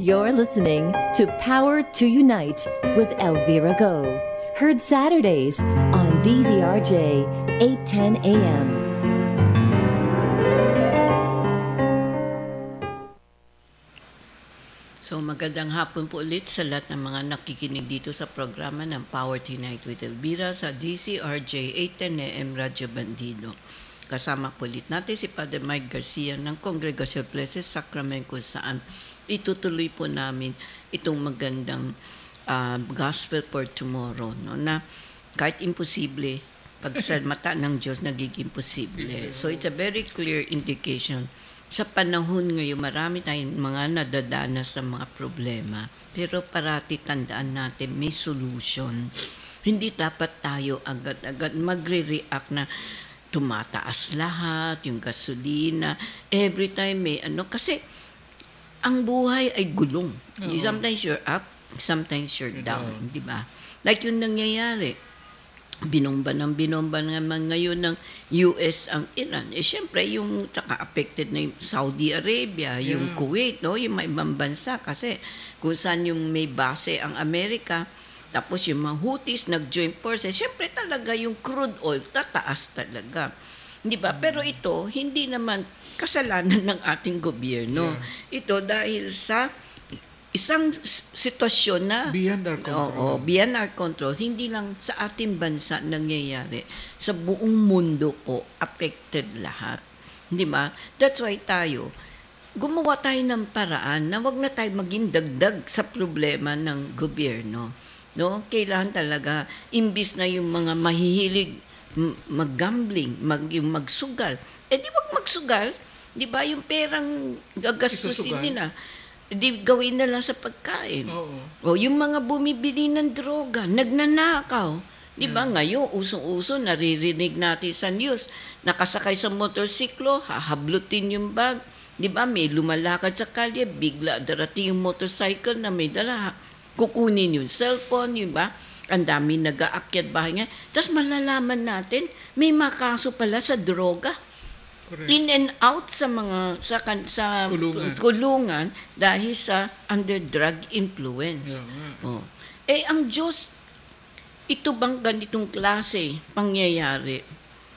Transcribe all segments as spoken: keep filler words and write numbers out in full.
You're listening to Power to Unite with Elvira Go. Heard Saturdays on D Z R J eight ten A M. So magandang hapon po ulit sa lahat ng mga nakikinig dito sa programa ng Power to Unite with Elvira sa D C R J eight ten A M Radyo Bandido. Kasama po ulit natin si Padre Mike Garcia ng Congregación Blessed Sacrament kung saan itutuloy po namin itong magandang uh, Gospel for Tomorrow. No? Na kahit imposible, pag sa mata ng Diyos, nagiging posible. So it's a very clear indication. Sa panahon ngayon, marami tayong mga nadadanas ng mga problema. Pero parati tandaan natin, may solution. Hindi dapat tayo agad-agad magre-react na tumataas lahat, yung gasolina, every time may ano. Kasi ang buhay ay gulong. Uh-oh. Sometimes you're up, sometimes you're down, uh-oh. Di ba? Like yung nangyayari, binomba ng binomba naman ngayon ng U S ang Iran. Eh syempre yung taka-affected na yung Saudi Arabia, yeah. Yung Kuwait, no? Yung mga ibang bansa kasi kung saan yung may base ang Amerika, tapos yung mga Houthis nag-join forces, syempre talaga yung crude oil tataas talaga. Di ba? Pero ito, hindi naman kasalanan ng ating gobyerno. Yeah. Ito dahil sa isang sitwasyon na beyond our control. Oo, beyond our control. Hindi lang sa ating bansa nangyayari. Sa buong mundo po, affected lahat. Di ba? That's why tayo, gumawa tayo ng paraan na wag na tayo maging dagdag sa problema ng gobyerno. No? Kailangan talaga, imbis na yung mga mahihilig mag-gambling, mag, yung magsugal. Eh di wag magsugal. Di ba yung perang gagastusin nila, di gawin na lang sa pagkain. Oo. O yung mga bumibili ng droga, nagnanakaw. Di ba? Yeah. Ngayon, usong-uso, naririnig natin sa news, nakasakay sa motorsiklo, hahablutin yung bag. Di ba? May lumalakad sa kalye, bigla darating yung motorcycle na may dala. Kukunin yung cellphone, yun ba? Ang dami nag-aakyat bahay nga. Tapos malalaman natin, may makaso pala sa droga. Correct. In and out sa mga sa sa kulungan, kulungan dahil sa under drug influence. Yeah. Oh. Eh ang Diyos, ito bang ganitong klase pangyayari?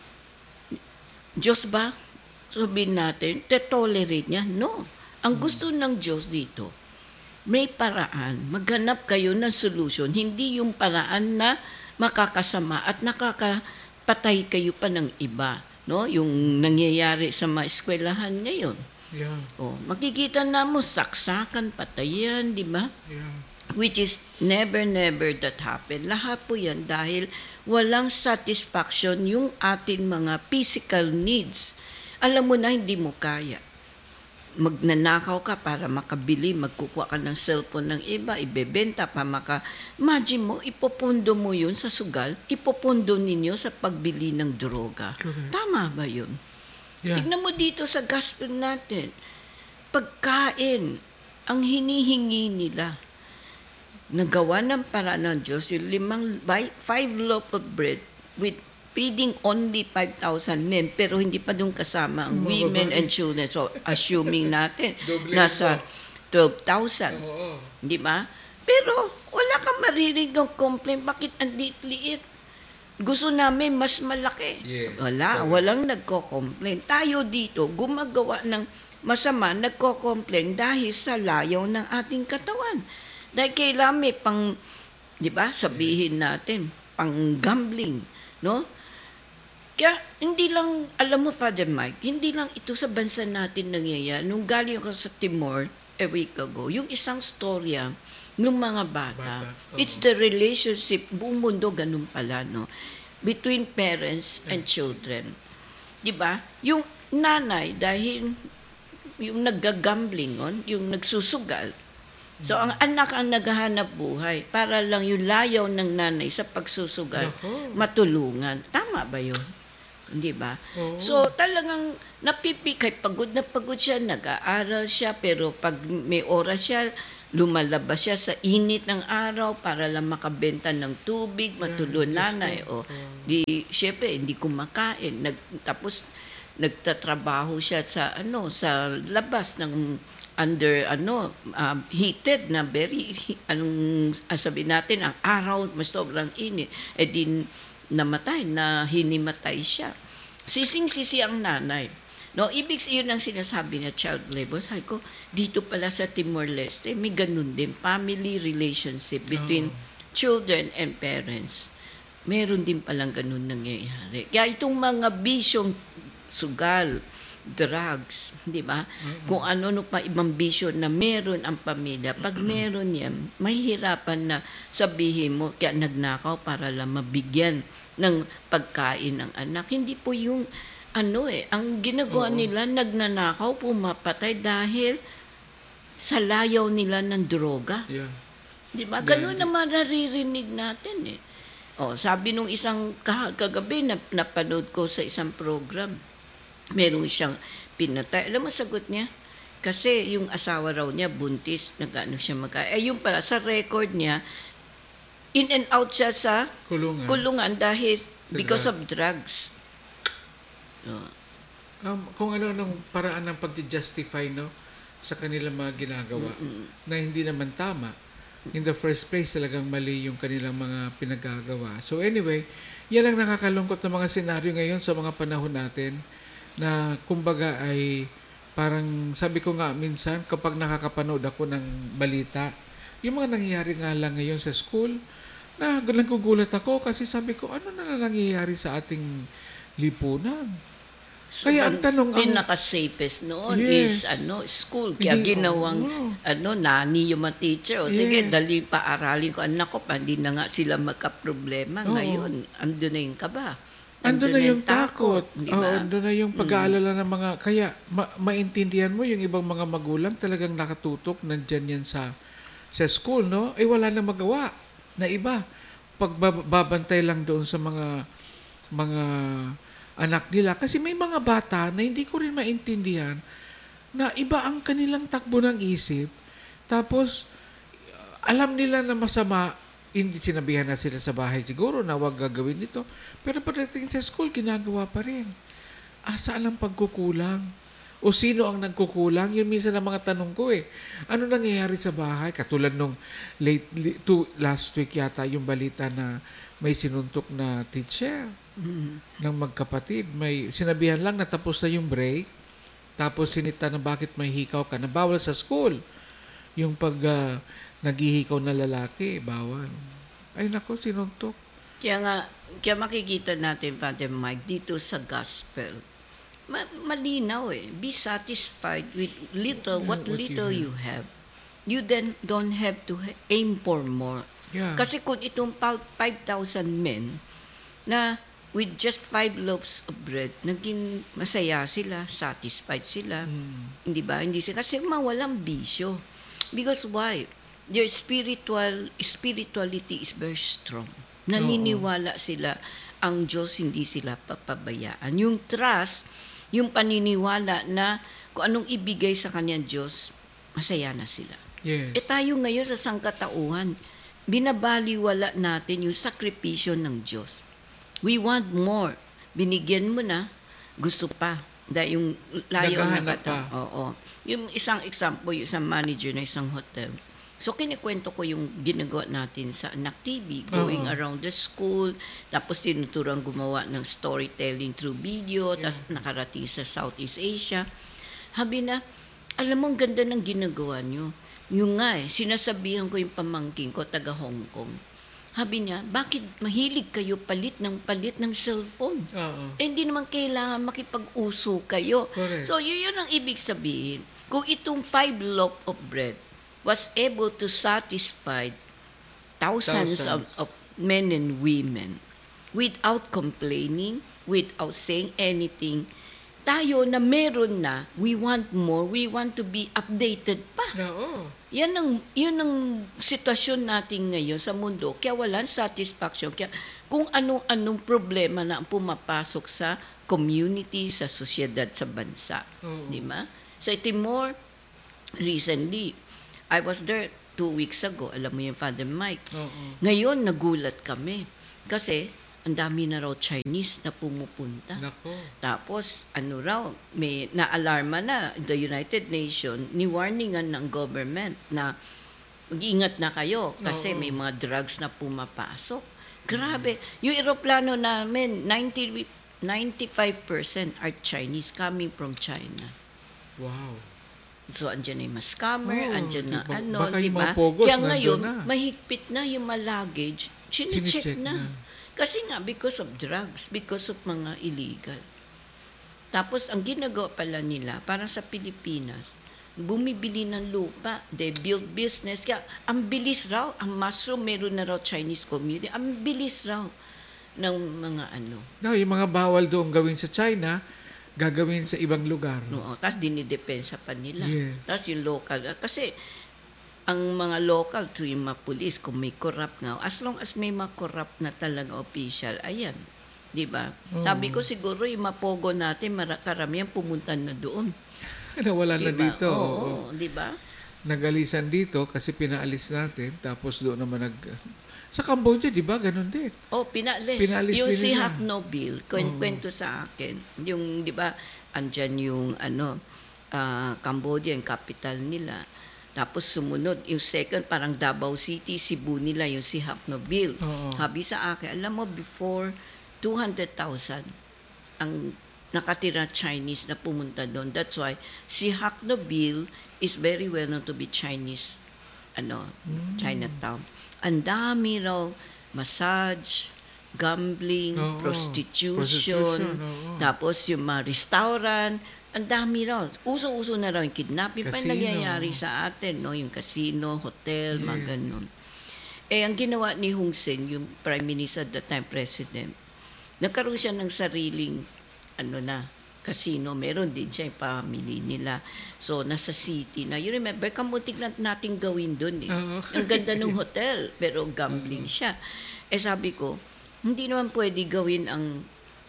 Diyos ba? Sabihin natin, te-tolerate niya? No. Ang gusto ng Diyos dito, may paraan. Maghanap kayo ng solution. Hindi yung paraan na makakasama at nakakapatay kayo pa ng iba. No, yung nangyayari sa mga eskwelahan ngayon. Yeah. Oh, makikita na mo saksakan, patayan, di ba? Yeah. Which is never never that happen. Lahat po 'yan dahil walang satisfaction yung atin mga physical needs. Alam mo na hindi mo kaya. Magnanakaw ka para makabili, magkukuha ka ng cellphone ng iba, ibebenta pa maka. Imagine mo, ipopondo mo yun sa sugal, ipopondo ninyo sa pagbili ng droga. Correct. Tama ba yun? Yeah. Tignan mo dito sa gospel natin. Pagkain, ang hinihingi nila. Nagawa ng paraan ng Diyos, yung limang, five loaf of bread with feeding only five thousand men, pero hindi pa doon kasama ang women and children. So, assuming natin, nasa twelve thousand. Di ba? Pero, wala kang maririnig ng complaint. Bakit ang liit-liit? Gusto namin mas malaki. Yeah. Wala, walang nagko-complain. Tayo dito, gumagawa ng masama, nagko-complain dahil sa layaw ng ating katawan. Dahil kailangan may pang, di ba, sabihin natin, pang gambling, no? Kaya hindi lang, alam mo Father Mike, hindi lang ito sa bansa natin nangyayari. Nung galing ako sa Timor a week ago, yung isang storya ng mga bata, bata. It's the relationship, buong mundo ganun pala, no? Between parents and children. Diba? Yung nanay, dahil yung naggagambling on, yung nagsusugal, so, ang anak ang naghahanap buhay para lang yung layaw ng nanay sa pagsusugal, matulungan. Tama ba yun? Hindi ba? Oo. So, talagang napipikay, pagod na pagod siya, nag-aaral siya, pero pag may oras siya, lumalabas siya sa init ng araw para lang makabenta ng tubig, matulungan nanay. O, di, syempre, hindi kumakain. Nag, tapos, nagtatrabaho siya sa, ano, sa labas ng under ano um, heated na very he- anong ah, sabihin natin ang araw mas sobrang init eh din namatay na hinimatay siya. Sising-sisi ang nanay. No, ibig yun ang sinasabi na child labor. Sabi ko, dito pala sa Timor-Leste, may ganun din, family relationship between children and parents. Meron din palang ganun nangyayari. Kaya itong mga bisyong sugal, drugs, di ba? Kung ano no pa ibang bisyo na meron ang pamilya, pag meron yan, mahihirapan na sabihin mo, kaya nagnakaw para lang mabigyan ng pagkain ng anak. Hindi po yung ano eh, ang ginagawa Oo. nila, nagnanakaw, pumapatay dahil sa layaw nila ng droga. Yeah. Di ba? Yeah, Ganun di- naman naririnig natin eh. Oh, sabi nung isang kah- kagabi na napanood ko sa isang program, merong siyang pinatay. Alam mo sagot niya? Kasi yung asawa raw niya buntis, nag-ano siya magka. Eh yung pala sa record niya, in and out siya sa Kulungan. kulungan dahil because drug. of drugs. Oh. Um, kung ano nung paraan ng pag-justify no sa kanilang mga ginagawa na hindi naman tama. In the first place, talagang mali yung kanilang mga pinagagawa. So anyway, yan ang nakakalungkot na mga senaryo ngayon sa mga panahon natin na kumbaga ay parang sabi ko nga minsan kapag nakakapanood ako ng balita, yung mga nangyayari nga lang ngayon sa school, na nagugulat ako kasi sabi ko, ano na nangyayari sa ating lipunan? So, Kaya ang tanong, ang- pinaka-safest noon Yes. is ano school. Kaya Hindi, ginawang oo. ano nani yung mga teacher. O sige, Yes. dali pa aralin ko. Anak ko pa, hindi na nga sila magka-problema. Oo. Ngayon, ando na yung kaba. Andun na yung takot. Di Oo, ba? andun na yung pag-aalala ng mga... Kaya ma- maintindihan mo yung ibang mga magulang talagang nakatutok, nandyan yan sa, sa school, no? Eh wala na magawa na iba. Pagbabantay lang doon sa mga mga anak nila. Kasi may mga bata na hindi ko rin maintindihan na iba ang kanilang takbo ng isip. Tapos, alam nila na masama, hindi sinabihan na sila sa bahay siguro na huwag gagawin ito. Pero pagdating sa school, ginagawa pa rin. Ah, saan ang pagkukulang? O sino ang nagkukulang? Yun minsan ang mga tanong ko eh. Ano nangyayari sa bahay? Katulad nung late, li- to, last week yata yung balita na may sinuntok na teacher ng magkapatid. May sinabihan lang na tapos na yung break. Tapos sinita na bakit may hikaw ka na bawal sa school. Yung pag ah, naghihikaw na lalaki, bawal. Ay nako, sinuntok. Kaya nga, kaya makikita natin, Father Mike, dito sa gospel, ma- malinaw eh. Be satisfied with little, what, what you little have. you have. You then don't have to ha- aim for more. Yeah. Kasi kung itong pa- five thousand men na with just five loaves of bread, naging masaya sila, satisfied sila. Hindi ba? Hindi sila. Kasi mawalang bisyo. Because why? Their spiritual spirituality is very strong. Naniniwala sila ang Diyos, hindi sila papabayaan. Yung trust, yung paniniwala na kung anong ibigay sa kanyang Diyos, masaya na sila. Yes. E tayo ngayon sa sangkatauhan, binabaliwala natin yung sakripisyo ng Diyos. We want more. Binigyan mo na, gusto pa. Dahil yung layo na Naghahanap kata. pa. Oo. Yung isang example, yung isang manager na isang hotel. So, kinikwento ko yung ginagawa natin sa Anak T V, going Oo. around the school, tapos tinuturang gumawa ng storytelling through video, tapos nakarating sa Southeast Asia. Habi na, alam mo, ang ganda ng ginagawa nyo. Yung nga eh, sinasabihan ko yung pamangking ko, taga Hong Kong. Habi niya, bakit mahilig kayo palit ng palit ng cellphone? Oo. Eh, hindi naman kailangan makipag-uso kayo. Correct. So, yun, yun ang ibig sabihin. Kung itong five loaf of bread was able to satisfy thousands, Thousands. Of, of men and women without complaining, without saying anything, tayo na meron na, we want more, we want to be updated pa. Oo. Yan ang, yun ang sitwasyon natin ngayon sa mundo. Kaya walang satisfaction. Kaya kung anong-anong problema na ang pumapasok sa community, sa sosyedad, sa bansa. Oo. Di ba? Sa Timor, recently, I was there two weeks ago. Alam mo yung Father Mike. Oo. Ngayon, nagulat kami. Kasi, ang dami na raw Chinese na pumupunta. Nako. Tapos, ano raw, may naalarma na the United Nations, ni-warningan ng government na mag-ingat na kayo kasi Oo. may mga drugs na pumapasok. Grabe. Yung eroplano namin, ninety, ninety-five percent are Chinese coming from China. Wow. So, andyan na yung mga scammer, Oo, andyan na diba? ano, Baka di yung ba? mga pogos Kaya nandun ngayon, na. mahigpit na yung mga luggage, chine-check Chine-check na. na. Kasi nga, because of drugs, because of mga illegal. Tapos, ang ginagawa pala nila, para sa Pilipinas, bumibili ng lupa, they build business. Kaya, ang bilis raw, ang mushroom, meron na raw Chinese community, ang bilis raw ng mga ano. No, yung mga bawal doon gawin sa China, gagawin sa ibang lugar. No, tapos dinidepensa pa nila. Yes. Tapos yung local. Kasi, ang mga local, to yung mga police, kung may corrupt nga, as long as may mga corrupt na talaga official, ayan. Di ba? Oo. Sabi ko siguro, yung mapogo natin, mara- karamihan pumunta na doon. Nawala na Diba? dito. Oo, Oo. di ba? Nagalisan dito kasi pinaalis natin. Tapos doon naman nag... Sa Cambodia, di ba? Ganon din. Oh, pinalis. Pinalis yung din si nila. Haknobil, kwento sa akin, yung, di ba, andyan yung, ano, ah, Cambodia, yung capital nila. Tapos sumunod, yung second, parang Davao City, Cebu nila, yung si Haknobil. Oo. Sabi sa akin, alam mo, before two hundred thousand ang nakatira Chinese na pumunta doon. That's why si Haknobil is very well known to be Chinese, ano, Mm. Chinatown. Ang dami raw massage, gambling, Oo. prostitution, Prostitution, oo. tapos yung mga restaurant, ang dami raw. Uso-uso na raw yung kidnapping pa yung Casino. nangyayari sa atin, no? Yung casino, hotel, mga Yeah. ganun. Eh, ang ginawa ni Hun Sen, yung Prime Minister at the time President, nagkaroon siya ng sariling, ano na, casino. Meron din siya yung family nila. So, nasa city na. You remember, kamuntik na natin gawin doon eh. Oo. Ang ganda ng hotel, pero gambling siya. Eh, sabi ko, hindi naman pwede gawin ang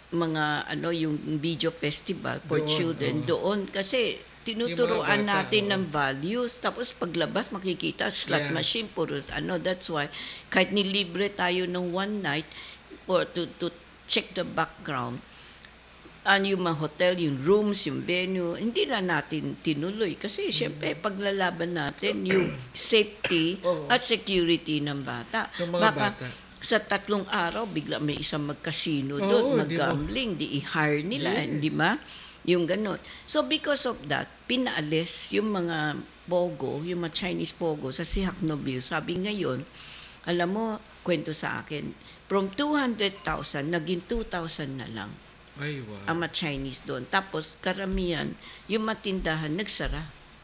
mga, ano, yung video festival for Doon, children oo. doon. Kasi, tinuturuan Yung mga bata, natin oo. ng values. Tapos paglabas makikita slot Yeah. machine puros ano. That's why kahit nilibre tayo ng one night or to to check the background, ano yung mga hotel, yung rooms, yung venue, hindi na natin tinuloy. Kasi syempre, paglalaban natin yung safety Oo. at security ng bata. Ng mga Baka bata. sa tatlong araw, bigla may isang magkasino Oo, doon, di ba? mag-gambling, di i-hire nila, Yes. di ba? Yung ganun. So because of that, pinaalis yung mga pogo, yung mga Chinese pogo sa Sihanoukville. Sabi ngayon, alam mo, kwento sa akin, from two hundred thousand, naging two thousand na lang Ay, wow. ang mga Chinese doon. Tapos karamihan, yung matindahan, nagsara.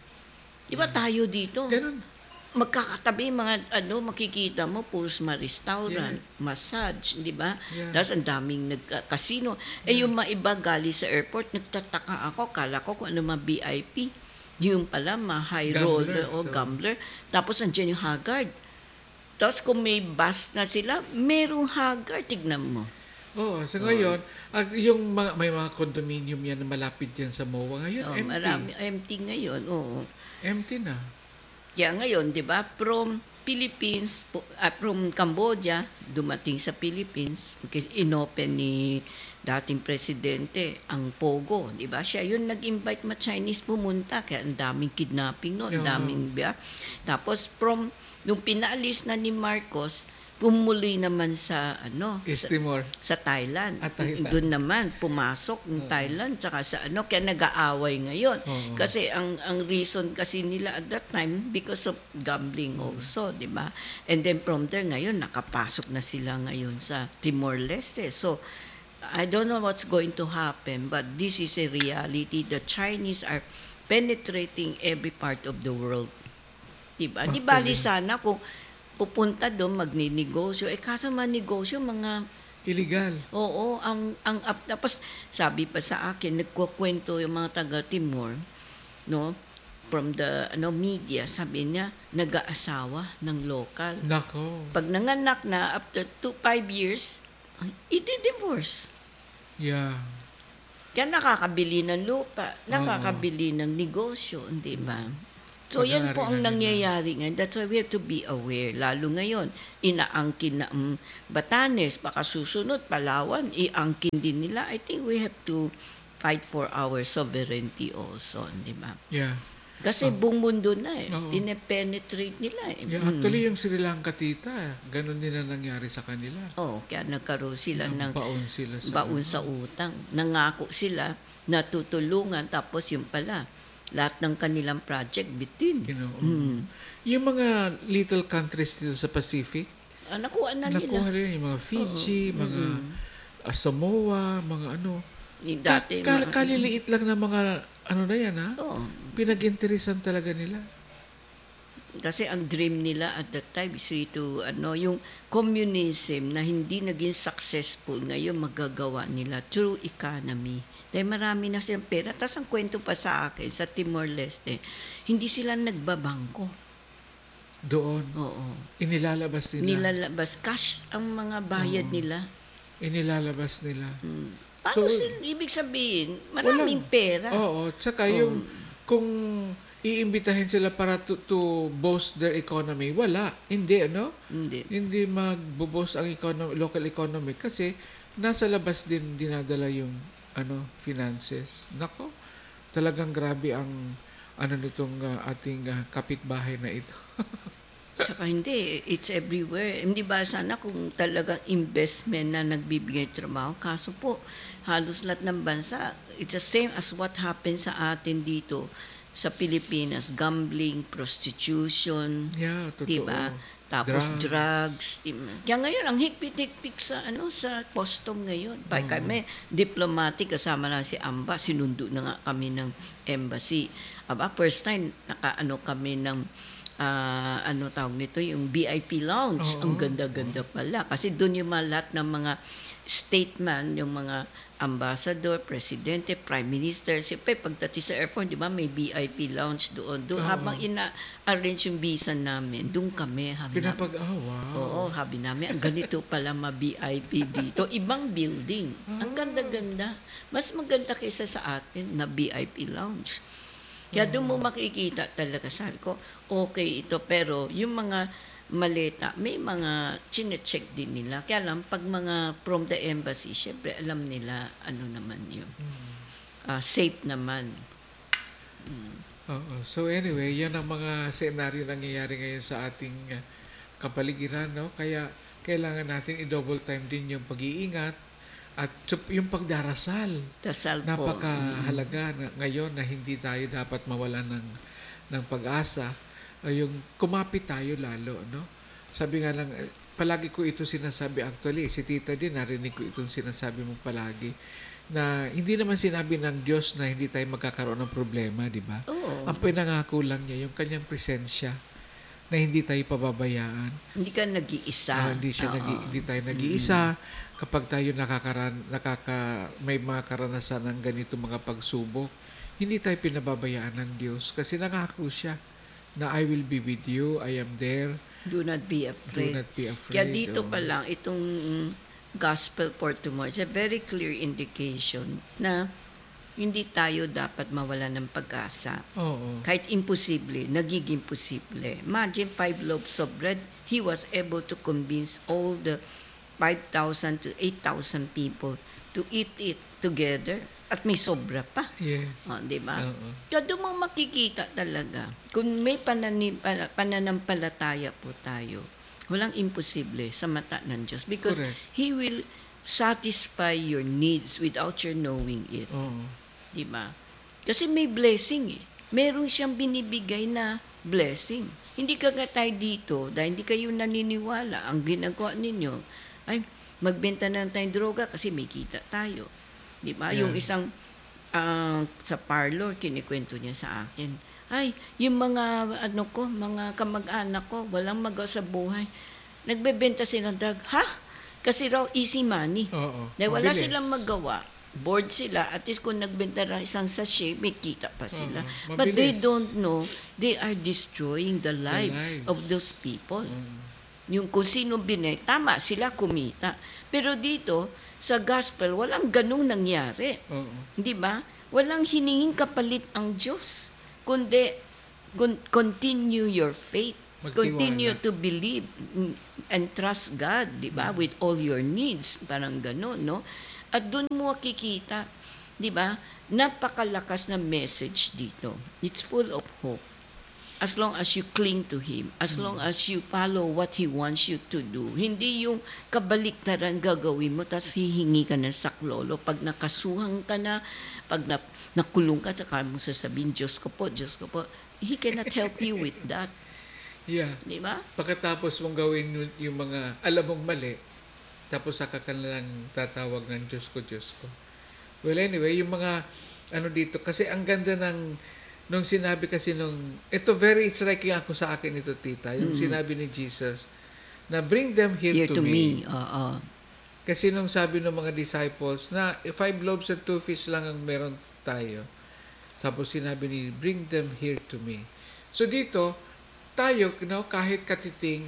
Di ba tayo dito? Ganon. Magkakatabi mga ano makikita mo puros mga restaurant, massage, di ba? Yeah. Tapos ang daming nagka-casino. Eh yung mga iba gali sa airport, nagtataka ako, kala ko kung ano mga V I P. Yung pala, mga high Gamblers, roller o so. gambler. Tapos andyan yung haggard. Tapos kung may bus na sila, merong haggard, tignan mo. Oo, so ngayon, at yung mga, may mga condominium yan na malapit yan sa M O A. Ngayon, Oh, empty. marami, empty ngayon, oo. Empty na. Kaya ngayon, di ba, from Philippines, pu- ah, from Cambodia, dumating sa Philippines, kasi inopen ni dating presidente ang Pogo, di ba? Siya yun nag-invite mga Chinese pumunta, kaya ang daming kidnapping no, ang Oo. daming, ba? Tapos from, nung pinaalis na ni Marcos, pumuli naman sa, ano, East sa, Timor. sa Thailand. Ah, Thailand. Doon naman, pumasok ng Thailand, tsaka sa ano, kaya nag-aaway ngayon. Oo. Kasi ang ang reason kasi nila at that time, because of gambling also, di ba? And then from there, ngayon, nakapasok na sila ngayon sa Timor-Leste. So, I don't know what's going to happen, but this is a reality. The Chinese are penetrating every part of the world. Diba? Di bali sana kung pupunta doon, magninegosyo. Eh, kaso manegosyo, mga, Illegal. oo, ang, ang, up, tapos sabi pa sa akin, nagkukwento yung mga taga-Timor, no, from the, ano, media, sabi niya, nag-aasawa ng local. Nako. Pag nanganak na, after two, five years, i-divorce. Yeah. Kaya nakakabili ng lupa, nakakabili ng negosyo, di ba? So yan po ang Pag-aari na nila. nangyayari ngayon. That's why we have to be aware. Lalo ngayon, inaangkin na um, Batanes, baka susunod, Palawan, iangkin din nila. I think we have to fight for our sovereignty also, di ba? Yeah. Kasi buong mundo na eh. Oo. Ine-penetrate nila eh. Yeah, actually, yung Sri Lanka, tita, ganun din ang nangyari sa kanila. Oh, kaya nagkaroon sila ng Baon sila sa... baon sa utang. Nangako sila na tutulungan, tapos yung pala, lahat ng kanilang project bitin. You know, Mm. yung mga little countries dito sa Pacific, Ah, nakuha na nakuha nila. rin yung mga Fiji, mga uh, Samoa, mga ano. Yung Ka- dati, ka- mga- kaliliit lang na mga ano na yan, ha? Oo. Pinag-interesan talaga nila. Kasi ang dream nila at that time is really to, ano, yung communism na hindi naging successful, ngayon magagawa nila through economy. Dahil marami na silang pera. Tapos ang kwento pa sa akin, sa Timor-Leste, hindi sila nagbabangko. Doon, Oo. inilalabas nila. Nilalabas. Cash ang mga bayad nila. Inilalabas nila. Hmm. Paano So, sila, ibig sabihin, maraming walang- pera. Oo, tsaka yung kung iimbitahin sila para to, to boost their economy, wala. Hindi, ano? Hindi. Hindi magbo-boost ang economy, local economy kasi nasa labas din dinadala yung ano finances. Nako, talagang grabe ang ano nitong ah, ating ah, kapitbahay na ito. Tsaka hindi, it's everywhere. Hindi ba sana kung talagang investment na nagbibigay trabaho? Kaso po, halos lahat ng bansa, it's the same as what happens sa atin dito sa Pilipinas. Gambling, prostitution, Yeah, totoo. diba? Tapos drugs. diba? Kaya ngayon, ang higpit-higpit sa, ano, sa custom ngayon. Pa kami, diplomatic, kasama na si Amba, sinundo na nga kami ng embassy. Aba, first time, naka-ano kami ng ah, ano tawag nito, yung V I P lounge. Oo. Ang ganda-ganda pala. Kasi doon yung mga lahat ng mga stateman, yung mga ambassador, presidente, prime minister. Siyempre, pagdating sa airport, di ba, may V I P lounge doon. Doon, Oo. habang ina-arrange yung visa namin, doon kami. Habi namin, Pinapag, oh, wow. oo, habi namin, ang ganito pala ma-V I P dito. Ibang building. Ang ganda-ganda. Mas maganda kaysa sa atin na V I P lounge. Kaya doon mo makikita talaga, sabi ko, okay ito, pero yung mga maleta, may mga chine-check din nila. Kaya lang, pag mga from the embassy, syempre alam nila ano naman yun. Ah, safe naman. Oo. So anyway, yan ang mga senaryo nangyayari ngayon sa ating uh, kapaligiran, no? Kaya kailangan natin i-double time din yung pag-iingat at sup- yung pagdarasal. Dasal po. Napakahalaga na, ngayon na hindi tayo dapat mawalan ng ng pag-asa. Uh, yung kumapit tayo lalo, no? Sabi nga lang, eh, palagi ko ito sinasabi actually, si Tita din narinig ko itong sinasabi mo palagi na hindi naman sinabi ng Diyos na hindi tayo magkakaroon ng problema, di ba? Oo. Ang pinangako lang niya, yung kanyang presensya na hindi tayo pababayaan. Hindi ka nag-iisa. Ah, hindi siya Oo. nag- hindi tayo nag-iisa kapag tayo nakakaran nakaka may mga karanasan ng ganito mga pagsubok. Hindi tayo pinababayaan ng Diyos kasi nangako siya na I will be with you, I am there. Do not be Do afraid. not be afraid. Kaya dito Oh. pa lang, itong gospel for tomorrow, it's a very clear indication na hindi tayo dapat mawala ng pag-asa. Oo. Kahit imposible, nagiging posible. Imagine five loaves of bread, he was able to convince all the five thousand to eight thousand people to eat it together at may sobra pa. Yes. Oh, di ba? Oo. Kaya doon mo makikita talaga, kung may panani, pa- pananampalataya po tayo, walang imposible sa mata ng Diyos because Correct. He will satisfy your needs without your knowing it. Oo. Di ba? Kasi may blessing eh. Meron siyang binibigay na blessing. Hindi ka nga tayo dito dahil hindi kayo naniniwala. Ang ginagawa ninyo ay magbenta na tayong droga kasi may kita tayo. Di ba? Yeah. Yung isang ah, sa parlor, kinikwento niya sa akin. Ay, yung mga ano ko, mga kamag-anak ko, walang magawa sa buhay. Nagbebenta sila ng drug. Ha? Kasi raw easy money. Oo. Dahil wala Mabilis. silang magawa. Bored sila. At least kung nagbenta ng isang sachet, may kita pa sila. Oo, But they mabilis. don't know, they are destroying the lives, lives. of those people. Mm. Yung kung sino binay, tama, sila kumita. Pero dito, sa gospel, walang ganung nangyari. Oo. Di ba? Walang hiningin kapalit ang Diyos. Kundi, con- continue your faith. Magtiwala. Continue to believe mm, and trust God, di ba? With all your needs, parang gano'n, no? At doon mo makikita, di ba? Napakalakas na message dito. It's full of hope. As long as you cling to Him, as long as you follow what He wants you to do. Hindi yung kabaliktaran gagawin mo, tapos hihingi ka ng saklolo. Pag nakasuhan ka na, pag na, nakulong ka, saka mo sasabihin, Diyos ko po, Diyos ko po. He cannot help you with that. Yeah. Di ba? Pagkatapos mong gawin yung, yung mga alam mong mali, tapos saka ka na lang tatawag ng Diyos ko, Diyos ko. Well, anyway, yung mga ano dito, kasi ang ganda ng nung sinabi kasi nung, ito very striking ako sa akin ito, tita, yung sinabi ni Jesus, na bring them here, Here to, to me. me. Oo. Kasi nung sabi ng mga disciples na five loaves and two fish lang ang meron tayo. Tapos sinabi ni, bring them here to me. So dito, tayo, you know, kahit katiting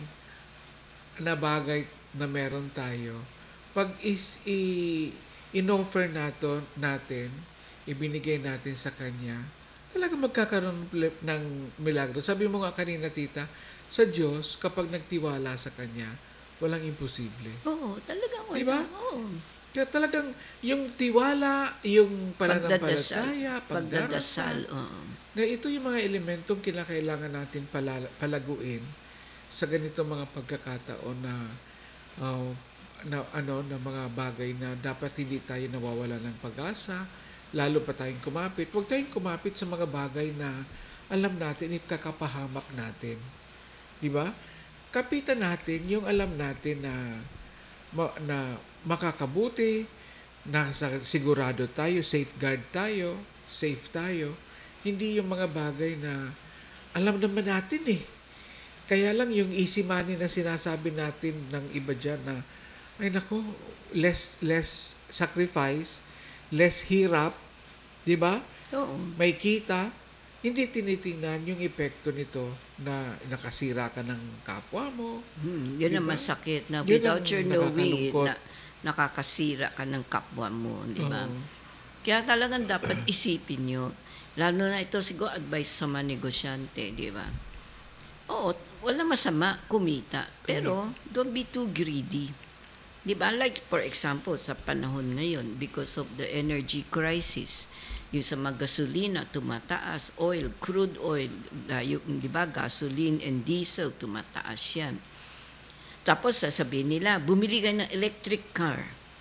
na bagay na meron tayo, pag is i in-offer nato, natin, ibinigay natin sa Kanya, talaga magkakaroon ng milagro. Sabi mo nga kanina, tita, sa Diyos, kapag nagtiwala sa Kanya, walang imposible. Oo, talagang wala. Diba? Oo. Kaya talagang yung tiwala, yung Pagdadasal. pananampalataya, Pagdadasal. pagdarasal, Oo. na ito yung mga elementong kinakailangan natin pala, palaguin sa ganito mga pagkakataon na uh, na ano na mga bagay na dapat hindi tayo nawawala ng pag-asa, lalo pa tayong kumapit. Huwag tayong kumapit sa mga bagay na alam natin ikakapahamak natin. Di ba? Kapitan natin yung alam natin na ma, na makakabuti, na sigurado tayo, safeguard tayo, safe tayo. Hindi yung mga bagay na alam naman natin eh. Kaya lang yung easy money na sinasabi natin ng iba dyan na, ay nako, less, less sacrifice, less hirap, di ba? Oo. May kita, hindi tinitingnan yung epekto nito na nakasira ka ng kapwa mo. Hmm, yun ang Diba? masakit na Yun without ang your knowing it, nakakalungkot. na nakakasira ka ng kapwa mo, di ba? Oo. Kaya talagang dapat isipin nyo, lalo na ito siguro advice sa mga negosyante, di ba? Oo, wala masama kumita, pero don't be too greedy. Di ba? Like for example, sa panahon ngayon, because of the energy crisis, yung sa mga gasolina tumataas, oil, crude oil, uh, yung, di ba, gasoline and diesel tumataas yan. Tapos sasabihin nila, bumili ka ng electric car.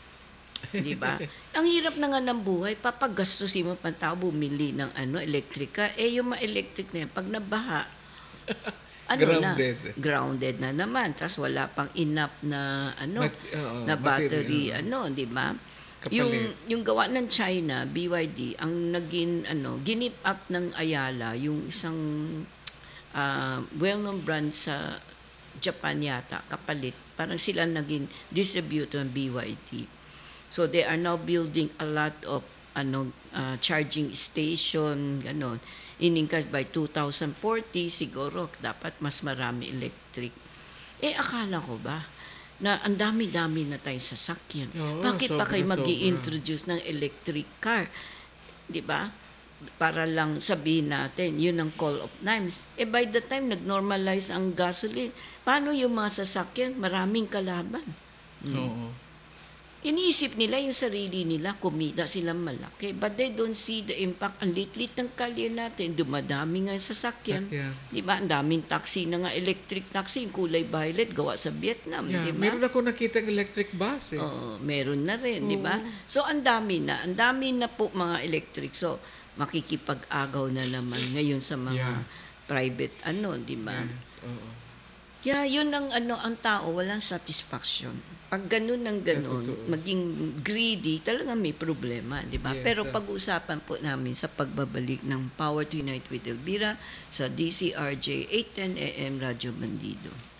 Di ba? Ang hirap na nga ng buhay, papagastusin mo pang tao bumili ng ano, electric car. Eh, yung mga electric na yan, pag nabaha, ano Grounded. na, grounded na naman. Tapos wala pang enough na, ano, Mat- oo, na battery, material. ano, di ba? Kapalit. Yung, yung gawa ng China, B Y D, ang naging, ano, ginip up ng Ayala, yung isang uh, well-known brand sa Japan yata, kapalit. Parang sila naging distributor ng B Y D. So they are now building a lot of ano uh, charging station, ganon. Iningkas by two thousand forty siguro dapat mas marami electric. Eh akala ko ba na ang dami-dami na tayong sasakyan. Oo, Bakit pa sobra, kayo sobra. mag-i-introduce ng electric car? 'Di ba? Para lang sabihin natin, yun ang call of times. Eh by the time nag-normalize ang gasoline, paano yung mga sasakyan? Maraming kalaban. Oo. Iniisip nila yung sarili nila, kumita silang malaki. But they don't see the impact. Ang lit-lit ng kalye natin, dumadami nga yung sasakyan. Sakyan. Di ba? Ang daming taxi na nga, electric taxi, yung kulay violet, gawa sa Vietnam. Yeah, Di ba? meron ako nakita ng electric bus eh. Oo, meron na rin, di ba? So, ang dami na. Ang dami na po mga electric. So, makikipag-agaw na naman ngayon sa mga Yeah. private ano, di ba? Yes, oo. Kaya yun ang ano, ang tao, walang satisfaction. Pag ganun ng ganun, totoo. maging greedy, talaga may problema, di ba? Yes, Pero ah. pag-usapan po namin sa pagbabalik ng Power to Unite with Elvira sa D C R J eight ten A M Radyo Bandido.